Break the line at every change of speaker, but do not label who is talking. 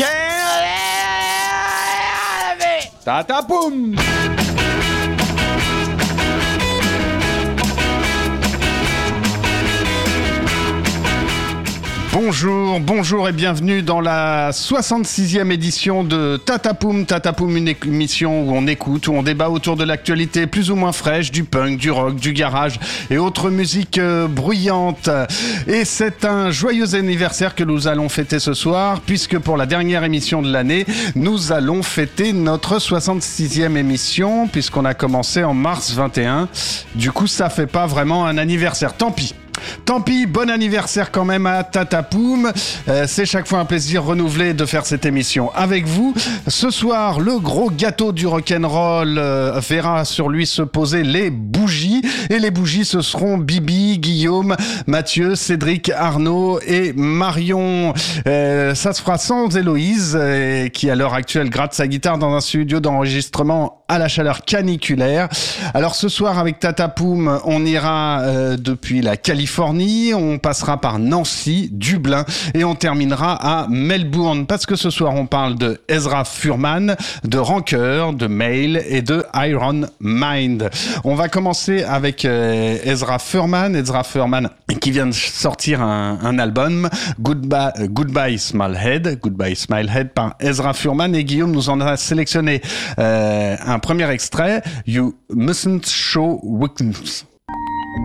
Tata Poum. Bonjour et bienvenue dans la 66e édition de Tata Poum. Tata Poum, une émission où on écoute, où on débat autour de l'actualité plus ou moins fraîche, du punk, du rock, du garage et autres musiques bruyantes. Et c'est un joyeux anniversaire que nous allons fêter ce soir, puisque pour la dernière émission de l'année, nous allons fêter notre 66e émission, puisqu'on a commencé en mars 21. Du coup, ça fait pas vraiment un anniversaire, tant pis. Tant pis, bon anniversaire quand même à Tata Poum. C'est chaque fois un plaisir renouvelé de faire cette émission avec vous. Ce soir, le gros gâteau du rock'n'roll verra sur lui se poser les bougies. Et les bougies, ce seront Bibi, Guillaume, Mathieu, Cédric, Arnaud et Marion. Ça se fera sans Héloïse, qui à l'heure actuelle gratte sa guitare dans un studio d'enregistrement à la chaleur caniculaire. Alors ce soir, avec Tata Poum, on ira depuis la Californie, on passera par Nancy, Dublin et on terminera à Melbourne, parce que ce soir on parle de Ezra Furman, de Rancœur, de Mail et de Iron Mind. On va commencer avec Ezra Furman qui vient de sortir un album, Goodbye Smilehead par Ezra Furman, et Guillaume nous en a sélectionné un premier extrait, You Mustn't Show Weakness.